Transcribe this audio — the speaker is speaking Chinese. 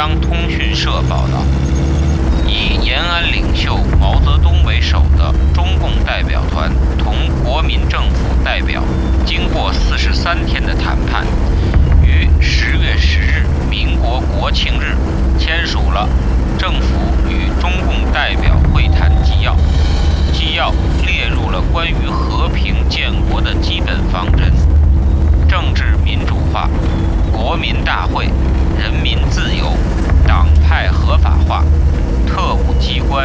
央通讯社报道，以延安领袖毛泽东为首的中共代表团同国民政府代表经过43天的谈判，于10月10日民国国庆日签署了政府与中共代表会谈纪要。纪要列入了关于和平建国的基本方针：政治民主化、国民大会